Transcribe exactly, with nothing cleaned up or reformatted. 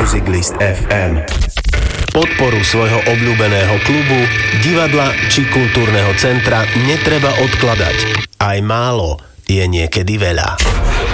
Musiclist ef em. Podporu svojho obľúbeného klubu, divadla či kultúrneho centra netreba odkladať. Aj málo je niekedy veľa.